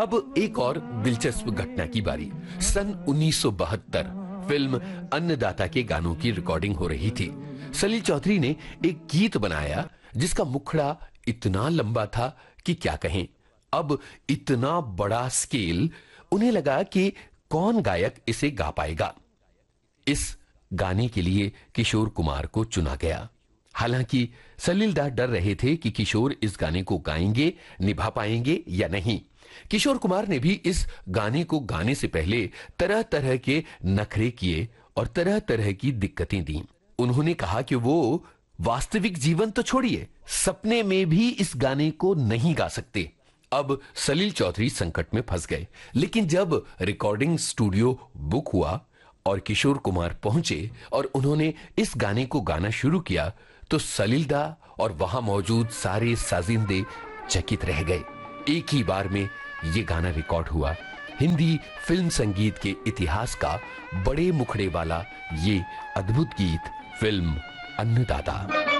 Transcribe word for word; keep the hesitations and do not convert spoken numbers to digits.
अब एक और दिलचस्प घटना की बारी। सन उन्नीस सौ बहत्तर फिल्म अन्नदाता के गानों की रिकॉर्डिंग हो रही थी। सलील चौधरी ने एक गीत बनाया जिसका मुखड़ा इतना लंबा था कि क्या कहें। अब इतना बड़ा स्केल, उन्हें लगा कि कौन गायक इसे गा पाएगा। इस गाने के लिए किशोर कुमार को चुना गया। हालांकि सलील दा डर रहे थे कि किशोर इस गाने को गाएंगे, निभा पाएंगे या नहीं। किशोर कुमार ने भी इस गाने को गाने से पहले तरह तरह के नखरे किए और तरह तरह की दिक्कतें दी। उन्होंने कहा कि वो वास्तविक जीवन तो छोड़िए, सपने में भी इस गाने को नहीं गा सकते। अब सलील चौधरी संकट में फंस गए। लेकिन जब रिकॉर्डिंग स्टूडियो बुक हुआ और किशोर कुमार पहुंचे और उन्होंने इस गाने को गाना शुरू किया तो सलील दा और वहां मौजूद सारे साजिंदे चकित रह गए। एक ही बार में यह गाना रिकॉर्ड हुआ। हिंदी फिल्म संगीत के इतिहास का बड़े मुखड़े वाला ये अद्भुत गीत फिल्म अन्नदाता।